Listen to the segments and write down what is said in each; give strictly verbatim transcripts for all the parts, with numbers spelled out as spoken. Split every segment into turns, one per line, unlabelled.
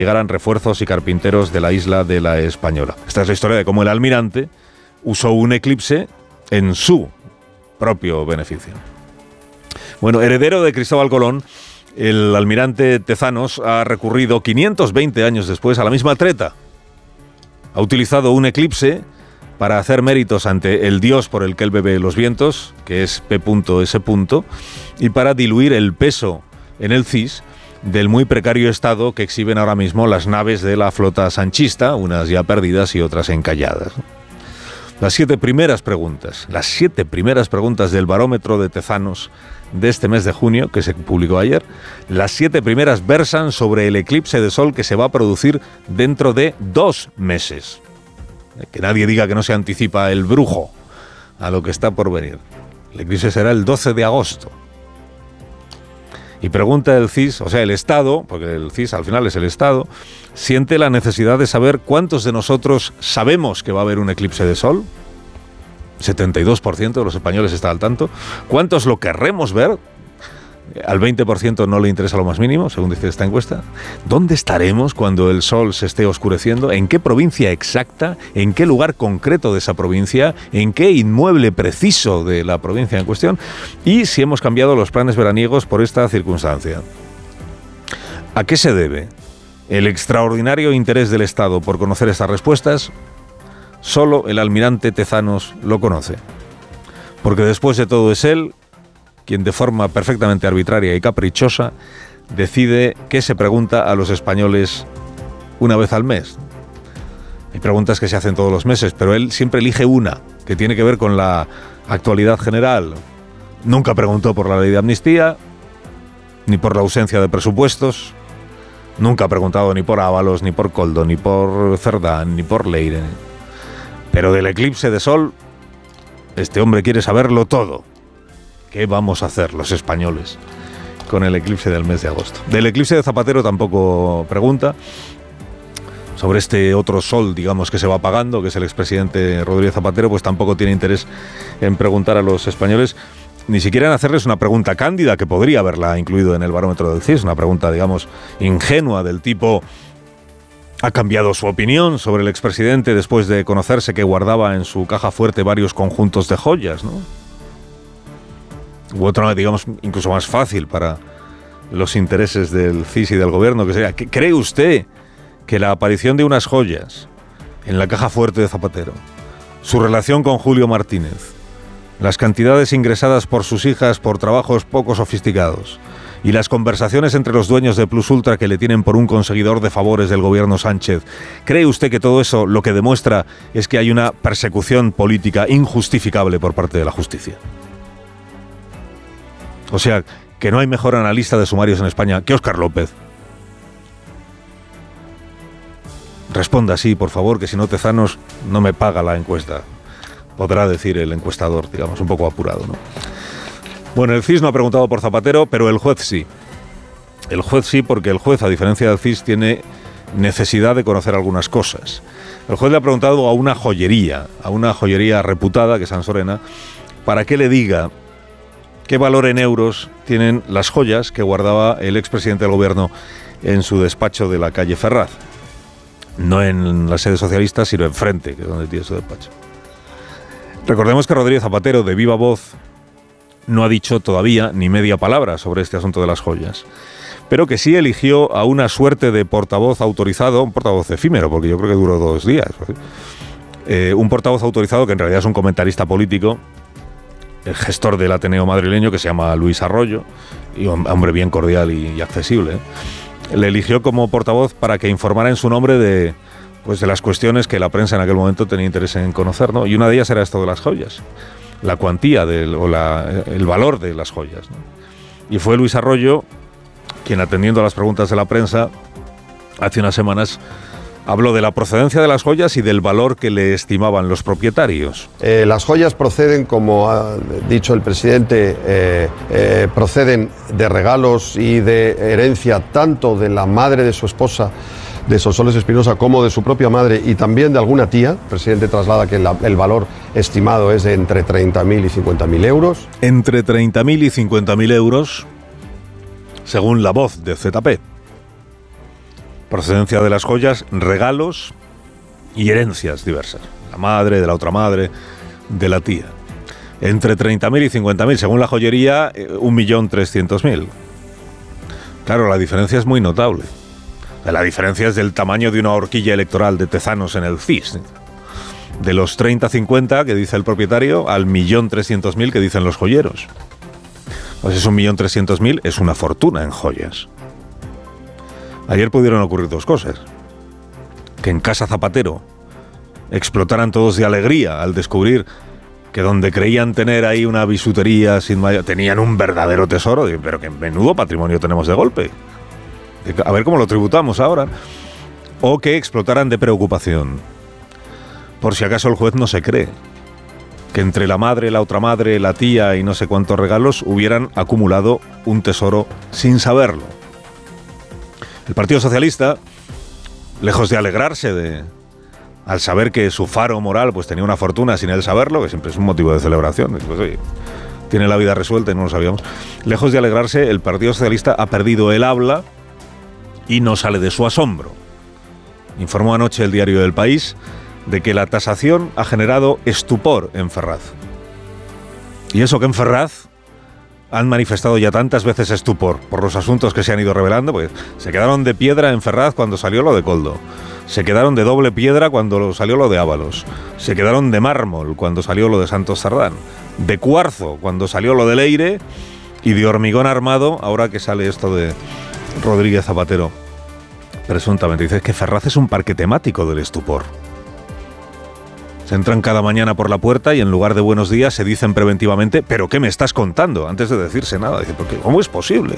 llegaran refuerzos y carpinteros de la isla de la Española. Esta es la historia de cómo el almirante usó un eclipse en su propio beneficio. Bueno, heredero de Cristóbal Colón, el almirante Tezanos ha recurrido quinientos veinte años después a la misma treta. Ha utilizado un eclipse para hacer méritos ante el dios por el que él bebe los vientos, que es P S. Y para diluir el peso en el C I S del muy precario estado que exhiben ahora mismo las naves de la flota sanchista, unas ya perdidas y otras encalladas. Las siete primeras preguntas, las siete primeras preguntas del barómetro de Tezanos de este mes de junio, que se publicó ayer, las siete primeras versan sobre el eclipse de sol que se va a producir dentro de dos meses. Que nadie diga que no se anticipa el brujo a lo que está por venir. El eclipse será el doce de agosto. Y pregunta el C I S, o sea, el Estado, porque el C I S al final es el Estado, siente la necesidad de saber cuántos de nosotros sabemos que va a haber un eclipse de sol. setenta y dos por ciento de los españoles está al tanto. ¿Cuántos lo querremos ver? Al veinte por ciento no le interesa lo más mínimo, según dice esta encuesta. ¿Dónde estaremos cuando el sol se esté oscureciendo? ¿En qué provincia exacta? ¿En qué lugar concreto de esa provincia? ¿En qué inmueble preciso de la provincia en cuestión? Y si hemos cambiado los planes veraniegos por esta circunstancia. ¿A qué se debe el extraordinario interés del Estado por conocer estas respuestas? Solo el almirante Tezanos lo conoce. Porque después de todo es él quien de forma perfectamente arbitraria y caprichosa decide qué se pregunta a los españoles una vez al mes. Hay preguntas que se hacen todos los meses, pero él siempre elige una, que tiene que ver con la actualidad general. Nunca preguntó por la ley de amnistía, ni por la ausencia de presupuestos. Nunca ha preguntado ni por Ábalos, ni por Koldo, ni por Cerdán, ni por Leire. Pero del eclipse de sol, este hombre quiere saberlo todo. ¿Qué vamos a hacer los españoles con el eclipse del mes de agosto? Del eclipse de Zapatero tampoco pregunta. Sobre este otro sol, digamos, que se va apagando, que es el expresidente Rodríguez Zapatero, pues tampoco tiene interés en preguntar a los españoles, ni siquiera en hacerles una pregunta cándida, que podría haberla incluido en el barómetro del C I S, una pregunta, digamos, ingenua, del tipo: ¿ha cambiado su opinión sobre el expresidente después de conocerse que guardaba en su caja fuerte varios conjuntos de joyas, ¿no? U otra, digamos, incluso más fácil para los intereses del C I S y del gobierno, que sería: ¿cree usted que la aparición de unas joyas en la caja fuerte de Zapatero, su relación con Julio Martínez, las cantidades ingresadas por sus hijas por trabajos poco sofisticados y las conversaciones entre los dueños de Plus Ultra que le tienen por un conseguidor de favores del gobierno Sánchez, cree usted que todo eso lo que demuestra es que hay una persecución política injustificable por parte de la justicia? O sea, que no hay mejor analista de sumarios en España que Óscar López. Responda así, por favor, que si no Tezanos no me paga la encuesta. Podrá decir el encuestador, digamos, un poco apurado, ¿no? Bueno, el C I S no ha preguntado por Zapatero, pero el juez sí. El juez sí, porque el juez, a diferencia del C I S, tiene necesidad de conocer algunas cosas. El juez le ha preguntado a una joyería, a una joyería reputada, que es Ansorena, para que le diga qué valor en euros tienen las joyas que guardaba el expresidente del gobierno en su despacho de la calle Ferraz. No en la sede socialista, sino enfrente, que es donde tiene su despacho. Recordemos que Rodríguez Zapatero, de viva voz, no ha dicho todavía ni media palabra sobre este asunto de las joyas, pero que sí eligió a una suerte de portavoz autorizado, un portavoz efímero, porque yo creo que duró dos días, eh, un portavoz autorizado que en realidad es un comentarista político, el gestor del Ateneo madrileño, que se llama Luis Arroyo, y un hombre bien cordial y, y accesible, ¿eh? Le eligió como portavoz para que informara en su nombre de, pues, de las cuestiones que la prensa en aquel momento tenía interés en conocer, ¿no? Y una de ellas era esto de las joyas, la cuantía del, o la, el valor de las joyas, ¿no? Y fue Luis Arroyo quien, atendiendo a las preguntas de la prensa, hace unas semanas habló de la procedencia de las joyas y del valor que le estimaban los propietarios.
Eh, las joyas proceden, como ha dicho el presidente, eh, eh, proceden de regalos y de herencia tanto de la madre de su esposa, de Sonsoles Espinosa, como de su propia madre y también de alguna tía. El presidente traslada que la, el valor estimado es de entre treinta mil y cincuenta mil euros.
Entre treinta mil y cincuenta mil euros, según La Voz de Z P. procedencia de las joyas, regalos y herencias diversas. La madre, de la otra madre, de la tía. Entre treinta mil y cincuenta mil, según la joyería, un millón trescientos mil. Claro, la diferencia es muy notable. La diferencia es del tamaño de una horquilla electoral de Tezanos en el C I S. De los treinta a cincuenta que dice el propietario al un millón trescientos mil que dicen los joyeros. Pues es un millón trescientos mil, es una fortuna en joyas. Ayer pudieron ocurrir dos cosas. Que en Casa Zapatero explotaran todos de alegría al descubrir que donde creían tener ahí una bisutería sin mayor, tenían un verdadero tesoro. Pero que menudo patrimonio tenemos de golpe. A ver cómo lo tributamos ahora. O que explotaran de preocupación. Por si acaso el juez no se cree que entre la madre, la otra madre, la tía y no sé cuántos regalos hubieran acumulado un tesoro sin saberlo. El Partido Socialista, lejos de alegrarse de, al saber que su faro moral pues tenía una fortuna sin él saberlo, que siempre es un motivo de celebración, pues, oye, tiene la vida resuelta y no lo sabíamos, lejos de alegrarse, el Partido Socialista ha perdido el habla y no sale de su asombro. Informó anoche el diario El País de que la tasación ha generado estupor en Ferraz. Y eso que en Ferraz han manifestado ya tantas veces estupor por los asuntos que se han ido revelando, pues se quedaron de piedra en Ferraz cuando salió lo de Koldo, se quedaron de doble piedra cuando salió lo de Ábalos, se quedaron de mármol cuando salió lo de Santos Cerdán, de cuarzo cuando salió lo de Leire y de hormigón armado ahora que sale esto de Rodríguez Zapatero. Presuntamente dice que Ferraz es un parque temático del estupor. Se entran cada mañana por la puerta y en lugar de buenos días se dicen preventivamente ¿pero qué me estás contando? Antes de decirse nada. Dice, ¿por qué? ¿Cómo es posible?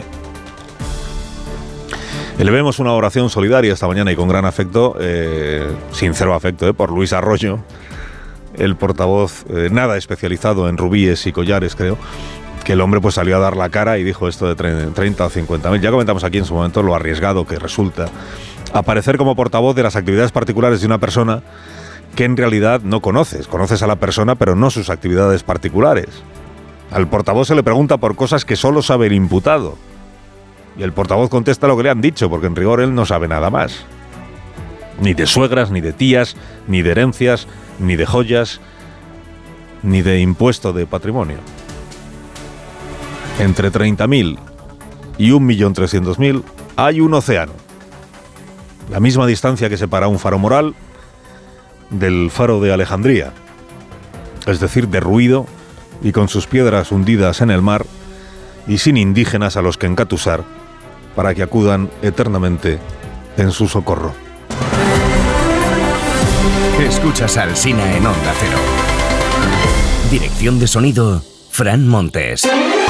Elevemos una oración solidaria esta mañana y con gran afecto, eh, sincero afecto, eh, por Luis Arroyo, el portavoz eh, nada especializado en rubíes y collares, creo, que el hombre pues salió a dar la cara y dijo esto de treinta o cincuenta mil. Ya comentamos aquí en su momento lo arriesgado que resulta aparecer como portavoz de las actividades particulares de una persona que en realidad no conoces. Conoces a la persona, pero no sus actividades particulares. Al portavoz se le pregunta por cosas que solo sabe el imputado. Y el portavoz contesta lo que le han dicho, porque en rigor él no sabe nada más. Ni de suegras, ni de tías, ni de herencias, ni de joyas, ni de impuesto de patrimonio. Entre treinta mil y un millón trescientos mil hay un océano. La misma distancia que separa un faro moral del faro de Alejandría, es decir, derruido y con sus piedras hundidas en el mar y sin indígenas a los que encatusar para que acudan eternamente en su socorro.
Escuchas a Alsina en Onda Cero. Dirección de sonido, Fran Montes.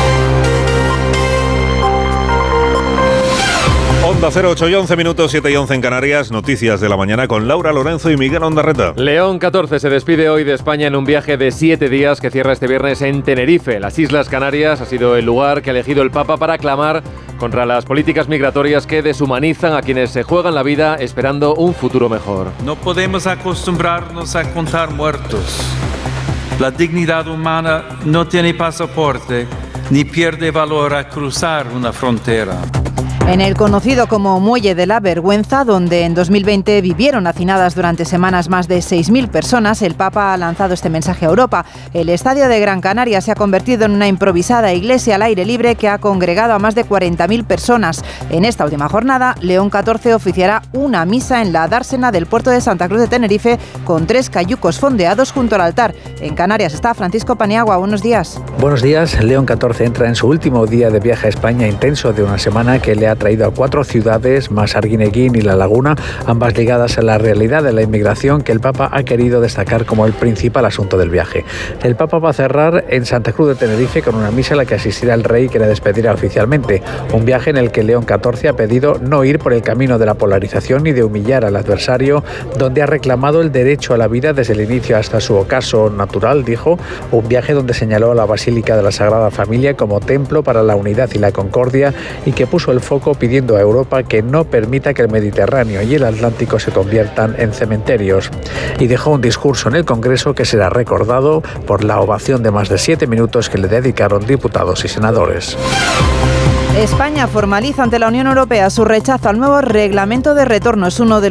Onda cero, ocho y once minutos, siete y once en Canarias. Noticias de la mañana con Laura Lorenzo y Miguel Ondarreta.
León catorce se despide hoy de España en un viaje de siete días que cierra este viernes en Tenerife. Las Islas Canarias ha sido el lugar que ha elegido el Papa para clamar contra las políticas migratorias que deshumanizan a quienes se juegan la vida esperando un futuro mejor.
No podemos acostumbrarnos a contar muertos. La dignidad humana no tiene pasaporte ni pierde valor a cruzar una frontera.
En el conocido como Muelle de la Vergüenza, donde en dos mil veinte vivieron hacinadas durante semanas más de seis mil personas, el Papa ha lanzado este mensaje a Europa. El estadio de Gran Canaria se ha convertido en una improvisada iglesia al aire libre que ha congregado a más de cuarenta mil personas. En esta última jornada, León catorce oficiará una misa en la dársena del puerto de Santa Cruz de Tenerife con tres cayucos fondeados junto al altar. En Canarias está Francisco Paniagua. Buenos días.
Buenos días. León catorce entra en su último día de viaje a España intenso de una semana que le ha traído a cuatro ciudades, más Arguineguín y La Laguna, ambas ligadas a la realidad de la inmigración que el Papa ha querido destacar como el principal asunto del viaje. El Papa va a cerrar en Santa Cruz de Tenerife con una misa a la que asistirá el rey que le despedirá oficialmente. Un viaje en el que León catorce ha pedido no ir por el camino de la polarización ni de humillar al adversario, donde ha reclamado el derecho a la vida desde el inicio hasta su ocaso natural, dijo. Un viaje donde señaló a la Basílica de la Sagrada Familia como templo para la unidad y la concordia y que puso el foco pidiendo a Europa que no permita que el Mediterráneo y el Atlántico se conviertan en cementerios. Y dejó un discurso en el Congreso que será recordado por la ovación de más de siete minutos que le dedicaron diputados y senadores.
España formaliza ante la Unión Europea su rechazo al nuevo reglamento de retorno. Es uno de